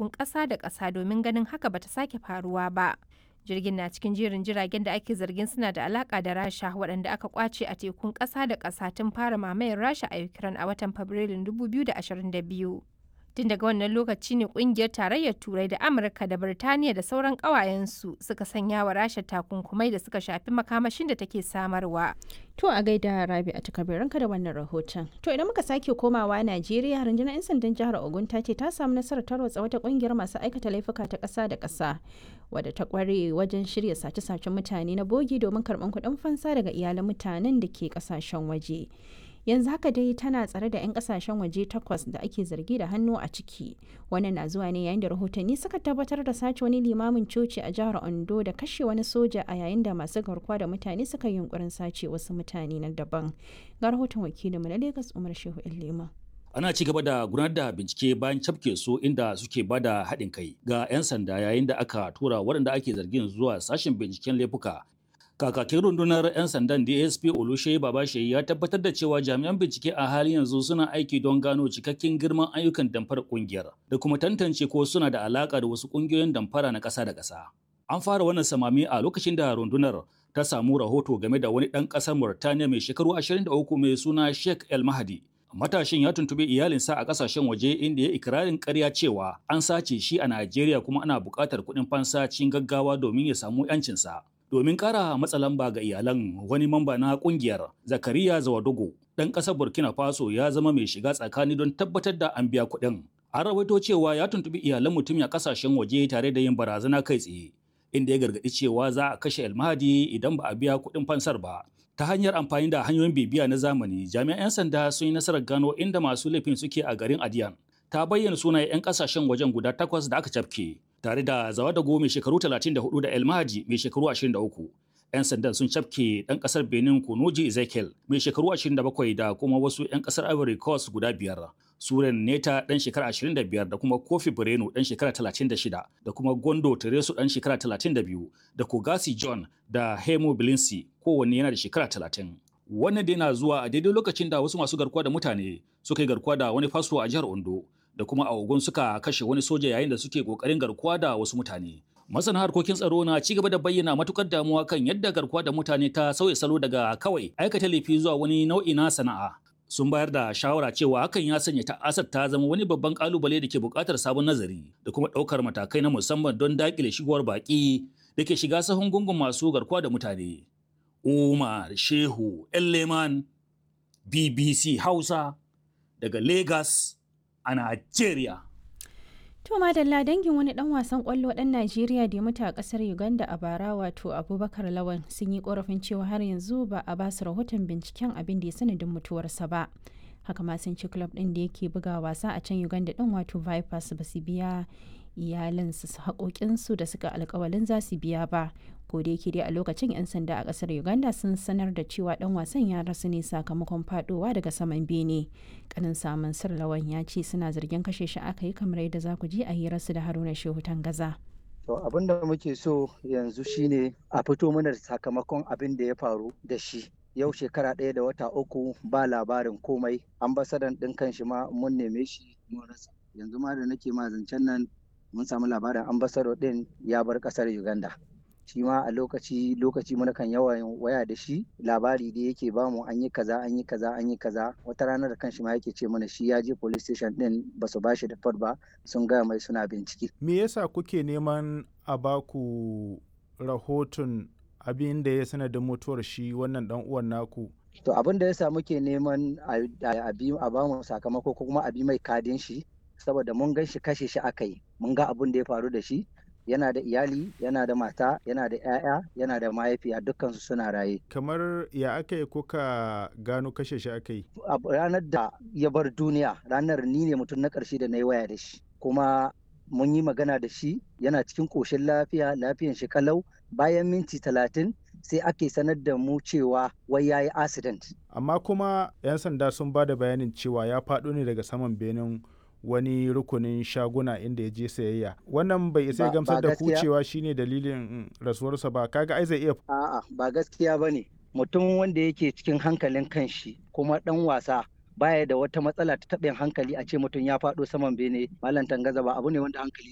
tekun ƙasa da ƙasa domin ganin haka bata sake faruwa ba. Jirgin na cikin jerin jiragen da ake zargin suna da alaƙa da Rasha waɗanda aka ƙwace a tekun ƙasa da ƙasa tun fara mamayar Rasha a Ukraine a watan Fabrilun 2022. Tun daga wannan lokaci ne kungiyar tarayyar Turai da Amurka da Birtaniya da sauran ƙawayensu suka sanya wa Rasha takunkumai da suka shafi makamashin da take samarwa. To a gaida Rabi a takabiranka da wannan rahoton. To idan muka sake komawa Najeriya, rundunar 'yan sandan jihar Ogun ta ce ta samu nasarar tarwatsa wata kungiyar masu aikata laifuka ta ƙasa da ƙasa wadda ta kware wajen shirya sace-sacen mutane na bogi domin karɓar kuɗin fansa daga iyalan mutanen da ke ƙasashen waje. Yanzu haka dai tana tsare da 'yan kasashen waje 8 da ake zargi da hannu a ciki. Wannan na zuwa ne yayin da rahotanni suka tabbatar da sace wani limamin coci a jihar Ondo da kashe wani soja a yayin da masu garkuwa da mutane suka yi yunkurin sace wasu mutane na daban. Ga rahoton wakilinmu na Lagos Umar Shehu Lema. Ana ci gaba da gudanar da bincike bayan cafke su inda suke bada haɗin kai ga 'yan sanda yayin da aka tura waɗanda ake zargin zuwa sashen binciken laifuka. Kakakin rundunar 'yan sandan DSP Olushe Babashe ya tabbatar da cewa jami'an bincike a halin yanzu suna aiki don gano cikakken girman ayyukan damfarar kungiyar da kuma tantance ko suna da alaka da wasu kungiyoyin damfara na ƙasa da ƙasa. An fara wannan samami a lokacin da rundunar ta samu rahoto game da wani ɗan ƙasar Mauritania mai shekaru 23 mai suna Sheikh El Mahdi. Matashin ya tuntuɓi iyalinsa a ƙasashen waje inda ya ikirarin ƙarya cewa an sace shi a Najeriya kuma ana buƙatar kuɗin fansa cikin gaggawa domin ya samu 'yancinsa. Domin ƙara matsa lamba ga iyalan, wani mamba na ƙungiyar Zakariya Zawadogo ɗan ƙasar Burkina Faso ya zama mai shiga tsakani don tabbatar da an biya kuɗin. An rawaito cewa ya tuntuɓi iyalan mutum a ƙasashen waje tare da yin barazana kai tsaye, inda ya gargaɗi cewa za a kashe El Mahdi idan ba a biya kuɗin fansar ba. Ta hanyar amfani da hanyoyin bibiya na zamani, jami'an 'yan sanda sun yi nasarar gano inda masu laifin suke a garin Adiyan. Ta bayyana sunayen 'yan ƙasashen wajen guda 8 da aka cafke. Tare da Zawadago mai shekaru 34 da El Mahdi mai shekaru 23. 'Yan sandan sun cafke ɗan ƙasar Benin Kunoji Ezekiel mai shekaru 27 da kuma wasu 'yan ƙasar Ivory Coast guda 5. Suren Neta ɗan shekara 25 da kuma Kofi Breno ɗan shekara 36 da kuma Gondo Teresu ɗan shekara 32 da Kogasi John da Hemo Bilinsi kowanne yana da shekara 30. Wannan dai na zuwa a daidai lokacin da wasu masu garkuwa da mutane suka yi garkuwa da wani fasto a jihar Ondo. Da kuma a Ogun suka kashe wani soja yayin da suke kokarin garkuwa da wasu mutane. Masana harkokin tsaro na ci gaba da bayyana matukar damuwa kan yadda garkuwa da mutane ta sauya salo daga kawai aikata laifi zuwa wani nau'i na sana'a. Sun bayar da shawara cewa hakan ya sanya ta'asar ta zama wani babban kalubale da ke buƙatar sabon nazari da kuma ɗaukar matakai na musamman don daƙile shigowar baƙi da ke shiga sahun gungun masu garkuwa da mutane. Umar Shehu Leman, BBC Hausa daga Lagos a Najeriya. To madalla dangin wani dan wasan kwallo dan Najeriya da ya mutu a kasar Uganda a bara wato Abubakar Lawan sun yi korafin cewa har yanzu ba a ba su rahoton binciken abin da ya sanadin mutuwarsa ba. Haka ma sun ci club din da yake buga wasa a can Uganda din wato Vipers ba su biya iyalansu haƙoƙinsu da suka alƙawalin za su biya ba. Ko da yake dai a lokacin 'yan sanda a kasar Uganda sun sanar da cewa dan wasan ya rasu ne sakamakon fadowa daga saman bene. Kanin samun Sir Lawan ya ce suna zargin kashe shi aka yi kamar yadda za ku ji a hirarsu da Haruna Shehu Tangaza. To abin da muke so yanzu shine a fito mana da sakamakon abin da ya faru da shi. Yau shekara 1 da wata 3 ba labarin komai. Ambasadan ɗin kan shi ma mun neme shi mun rasa. Yanzu ma da nake ma zancen nan mun samu labarin ambassador ɗin ya bar ƙasar Uganda. Shi ma a lokaci muna kan yawan waya da shi, labari da yake bamu an yi kaza wata ranar da kanshi ma yake ce mana shi ya je police station din ba su bashi da ba, sun gaya mai suna bincike. Me yasa kuke neman a baku rahoton abin da ya sanadin mutuwar shi wannan dan uwan naku? To abin da yasa muke neman a bamu sakamako ko kuma a bi mai kadin shi, saboda mun gan shi kashe shi aka yi, mun ga abin da ya faru da shi. Yana da iyali, yana da mata, yana da 'ya'ya, yana da mahaifiya, dukkansu suna raye. Kamar ya aka yi kuka gano kashe shi aka yi? Ranar da ya bar duniya, ranar ni ne mutum na ƙarshe da na yi waya da shi. Kuma mun yi magana da shi, yana cikin ƙoshin lafiyan shi kalau. Bayan minti 30 sai ake sanar da mu cewa wai ya yi accident. Amma kuma 'yan sanda sun ba da bayanin cewa ya faɗo ne daga saman benin wani rukunin shaguna inda ya je sayayya. Wannan bai isa gamsar da ku cewa shine dalilin rasuwarsa ba, kaga ai zai iya. A'a ba gaskiya bane. Mutum wanda yake cikin hankalin kanshi kuma dan wasa baya da wata matsala ta taɓin hankali a ce mutum ya faɗo saman bene, Malam Tangaza, ba abu ne wanda hankali